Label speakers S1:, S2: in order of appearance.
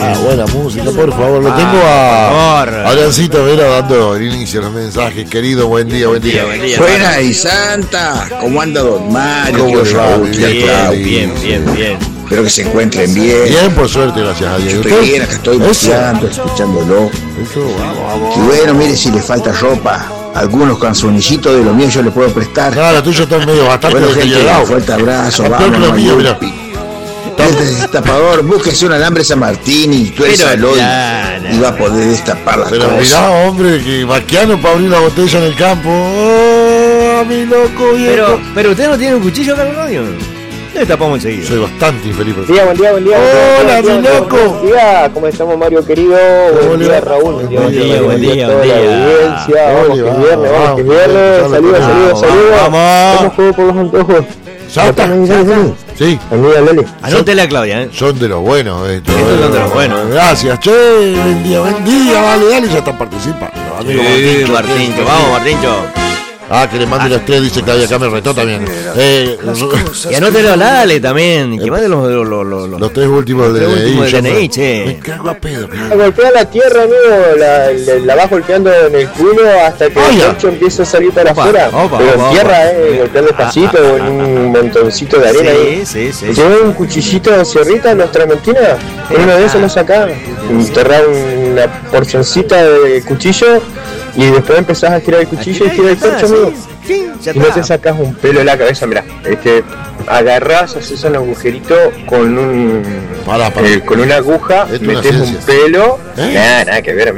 S1: buena música, por favor. Lo tengo a Adriancito Vera dando el inicio a los mensajes. Querido, buen día.
S2: Buena y santa. ¿Cómo anda don Mario?
S1: ¿Cómo le va?
S3: Bien.
S2: Espero que se encuentren bien.
S1: Bien, por suerte, gracias a Dios.
S2: Yo estoy bien, acá estoy buceando, escuchándolo.
S1: Eso, vamos.
S2: Y bueno, mire, si le falta ropa, algunos canzonillitos de lo mío yo le puedo prestar.
S1: Claro, la tuya está medio bastante
S2: bueno, gente,
S1: deteriorado.
S2: fuerte abrazo,
S1: Peor que
S2: vamos,
S1: lo mío, mirá.
S2: Este destapador, búsquese un alambre San Martín y tú eres Aloy y va a poder destapar las
S1: Pero
S2: cosas.
S1: mirá, hombre, que vaquiano para abrir la botella en el campo. ¡Oh, mi loco viejo!
S3: Pero usted no tiene un cuchillo acá en el radio. Le tapamos enseguida.
S1: Soy bastante infeliz.
S4: Buen día.
S1: Hola, mi loco.
S4: Buen día, ¿cómo estamos, Mario querido? Buen día, Raúl.
S3: Buen día.
S4: Toda la audiencia. Vamos, que es viernes. Saludos. ¿Cómo juego por los antojos?
S1: ¿Ya está? Sí.
S4: Amiga Lele.
S3: Anótele a Claudia,
S1: Son de los buenos estos.
S3: Estos son de los buenos.
S1: Gracias, che. Buen día. Dale, ya están participando. Amigo
S3: Martíncho, vamos, Martíncho.
S1: Que le mande los tres, dice Claudia, acá me retó también.
S3: Y anótelo al Ale también, que mande
S1: los tres últimos de
S3: DNI, che.
S1: Me cago a pedo.
S4: Golpea la tierra, amigo, la vas golpeando en el culo hasta que el corcho empieza a salir para afuera. Pero en tierra, golpear despacito en un montoncito de arena ahí.
S3: Sí.
S4: Lleva un cuchillito de sierrita en los Tramontina, en uno de esos lo sacás, enterrar una porcioncita de cuchillo y después empezás a girar el cuchillo y girar el corcho, amigo. Y no te sacas un pelo de la cabeza, mirá, agarrás, haces un agujerito con con una aguja, metes un pelo, nada que ver, amigo.